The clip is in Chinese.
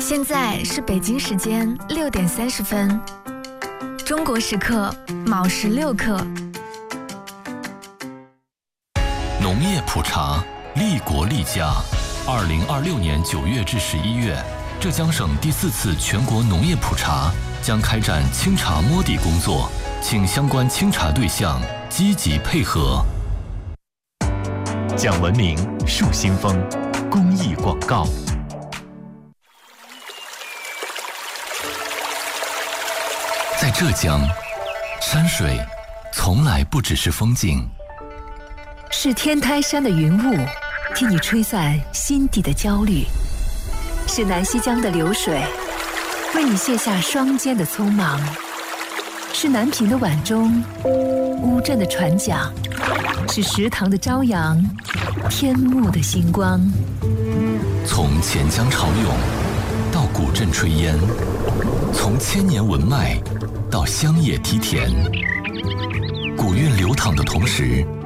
现在是北京时间6:30，中国时刻卯时6刻。 农业普查，利国利家。2026年9月至11月，浙江省第4次全国农业普查将开展清查摸底工作，请相关清查对象积极配合。 讲文明树新风，公益广告。 在浙江，山水从来不只是风景， 是天台山的云雾替你吹散心底的焦虑，是南溪江的流水为你卸下双肩的匆忙，是南屏的晚钟乌镇的船桨，是石塘的朝阳天幕的星光。 从钱江潮涌到古镇炊烟，从千年文脉到乡野梯田，古韵流淌的同时，